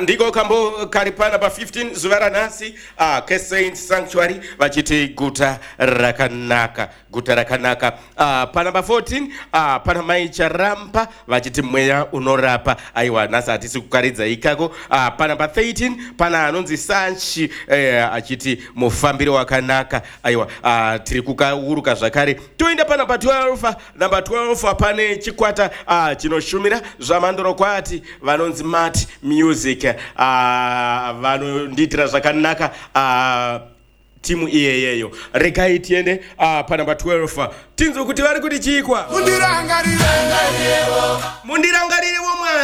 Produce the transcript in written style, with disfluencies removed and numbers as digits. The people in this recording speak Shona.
ndiko kambo karipana pa 15 zuva ranhasi Saint Sanctuary vachiti guta rakanaka pa number 14 pana mai Charamba vachiti mweya unorapa. Aiwa nhasi hatisi kukaridza ikako. Pa number 13 pana anonzi Sanchi achiti mufambiri wakanaka. Aiwa tiri kukauruka zvakare. Toenda pa number 12. Number 12 pane chikwata chinoshumira zvamandoro kwati vanonzi Mart Music vanondiitira zvakanaka timu iyeyeyo. Regai tiende pa number 12 tinzo kuti vari kuti chikwa mundirangarire mwana.